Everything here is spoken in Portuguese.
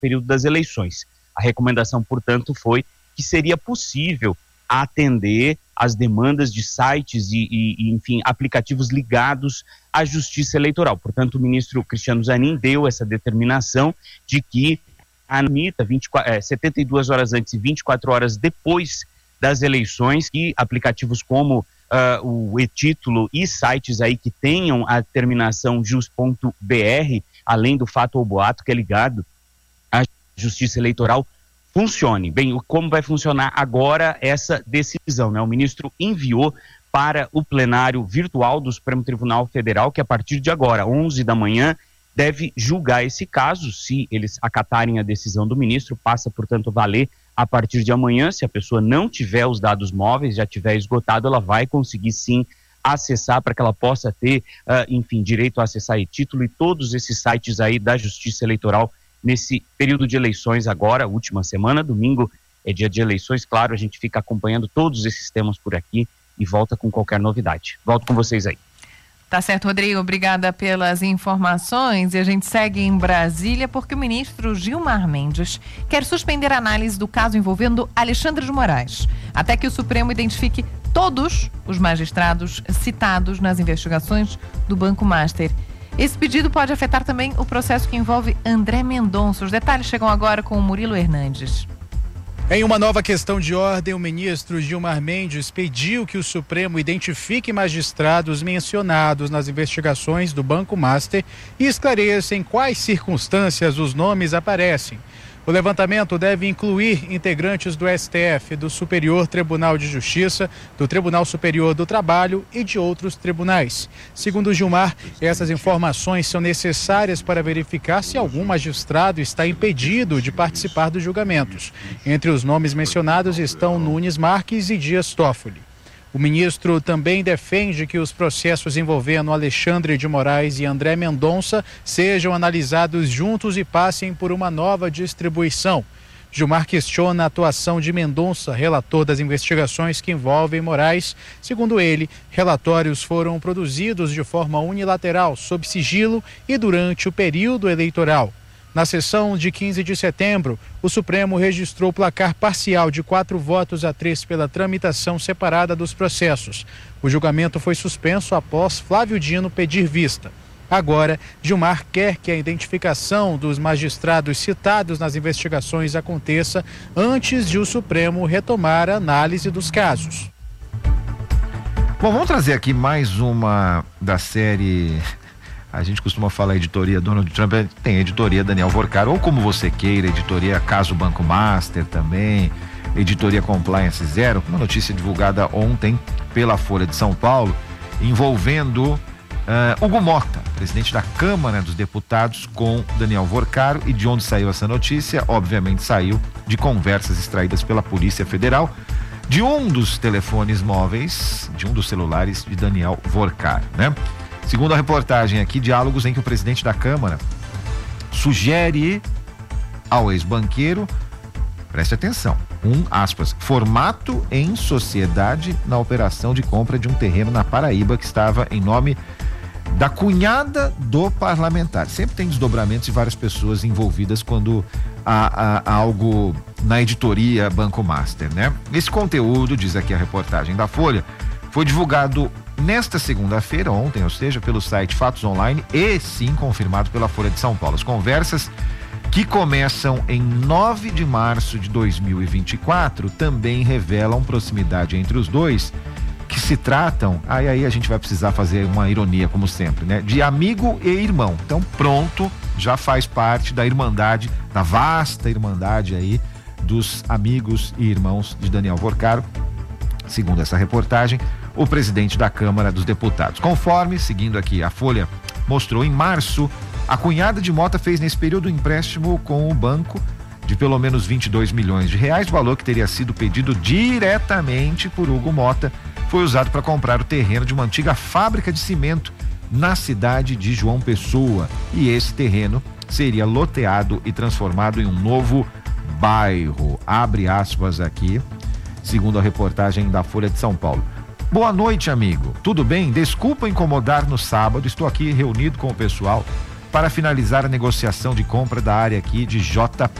período das eleições. A recomendação, portanto, foi que seria possível atender às demandas de sites enfim, aplicativos ligados à Justiça Eleitoral. Portanto, o ministro Cristiano Zanin deu essa determinação de que a ANITA, 72 horas antes e 24 horas depois das eleições, que aplicativos como o e-título e sites aí que tenham a terminação jus.br, além do fato ou boato que é ligado à Justiça Eleitoral, funcione. Bem, como vai funcionar agora essa decisão, né? O ministro enviou para o plenário virtual do Supremo Tribunal Federal, que a partir de agora, 11 da manhã, deve julgar esse caso. Se eles acatarem a decisão do ministro, passa, portanto, a valer a partir de amanhã. Se a pessoa não tiver os dados móveis, já tiver esgotado, ela vai conseguir sim acessar, para que ela possa ter, enfim, direito a acessar e-título e todos esses sites aí da Justiça Eleitoral nesse período de eleições agora, última semana. Domingo é dia de eleições, claro, a gente fica acompanhando todos esses temas por aqui e volta com qualquer novidade. Volto com vocês aí. Tá certo, Rodrigo, obrigada pelas informações. E a gente segue em Brasília porque o ministro Gilmar Mendes quer suspender a análise do caso envolvendo Alexandre de Moraes, até que o Supremo identifique todos os magistrados citados nas investigações do Banco Master. Esse pedido pode afetar também o processo que envolve André Mendonça. Os detalhes chegam agora com o Murilo Hernandes. Em uma nova questão de ordem, o ministro Gilmar Mendes pediu que o Supremo identifique magistrados mencionados nas investigações do Banco Master e esclareça em quais circunstâncias os nomes aparecem. O levantamento deve incluir integrantes do STF, do Superior Tribunal de Justiça, do Tribunal Superior do Trabalho e de outros tribunais. Segundo Gilmar, essas informações são necessárias para verificar se algum magistrado está impedido de participar dos julgamentos. Entre os nomes mencionados estão Nunes Marques e Dias Toffoli. O ministro também defende que os processos envolvendo Alexandre de Moraes e André Mendonça sejam analisados juntos e passem por uma nova distribuição. Gilmar questiona a atuação de Mendonça, relator das investigações que envolvem Moraes. Segundo ele, relatórios foram produzidos de forma unilateral, sob sigilo e durante o período eleitoral. Na sessão de 15 de setembro, o Supremo registrou placar parcial de 4-3 pela tramitação separada dos processos. O julgamento foi suspenso após Flávio Dino pedir vista. Agora, Gilmar quer que a identificação dos magistrados citados nas investigações aconteça antes de o Supremo retomar a análise dos casos. Bom, vamos trazer aqui mais uma da série... A gente costuma falar editoria Donald Trump, tem editoria Daniel Vorcaro, ou como você queira, editoria Caso Banco Master também, editoria Compliance Zero, uma notícia divulgada ontem pela Folha de São Paulo, envolvendo Hugo Mota, presidente da Câmara dos Deputados, com Daniel Vorcaro. E de onde saiu essa notícia? Obviamente saiu de conversas extraídas pela Polícia Federal, de um dos telefones móveis, de um dos celulares de Daniel Vorcaro, né? Segundo a reportagem aqui, diálogos em que o presidente da Câmara sugere ao ex-banqueiro, preste atenção, aspas, formato em sociedade na operação de compra de um terreno na Paraíba que estava em nome da cunhada do parlamentar. Sempre tem desdobramentos e várias pessoas envolvidas quando há algo na editoria Banco Master, né? Esse conteúdo, diz aqui a reportagem da Folha, foi divulgado nesta segunda-feira, ontem, ou seja, pelo site Fatos Online e sim confirmado pela Folha de São Paulo. As conversas que começam em 9 de março de 2024 também revelam proximidade entre os dois, que se tratam, aí a gente vai precisar fazer uma ironia como sempre, né? De amigo e irmão. Então pronto, já faz parte da irmandade, da vasta irmandade aí dos amigos e irmãos de Daniel Vorcaro, segundo essa reportagem, o presidente da Câmara dos Deputados. Conforme, seguindo aqui, a Folha mostrou, em março, a cunhada de Mota fez nesse período um empréstimo com o banco de pelo menos 22 milhões de reais, valor que teria sido pedido diretamente por Hugo Mota, foi usado para comprar o terreno de uma antiga fábrica de cimento na cidade de João Pessoa, e esse terreno seria loteado e transformado em um novo bairro, abre aspas aqui, segundo a reportagem da Folha de São Paulo. Boa noite, amigo. Tudo bem? Desculpa incomodar no sábado. Estou aqui reunido com o pessoal para finalizar a negociação de compra da área aqui de JP.